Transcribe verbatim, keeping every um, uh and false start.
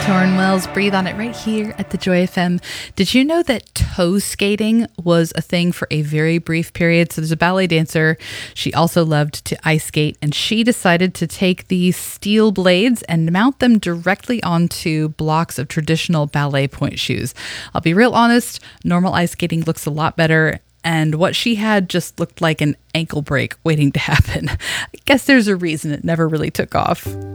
Torrin Wells, Breathe on It, right here at the Joy F M. Did you know that toe skating was a thing for a very brief period? So there's a ballet dancer. She also loved to ice skate, and she decided to take these steel blades and mount them directly onto blocks of traditional ballet point shoes. I'll be real honest, normal ice skating looks a lot better, and what she had just looked like an ankle break waiting to happen. I guess there's a reason it never really took off.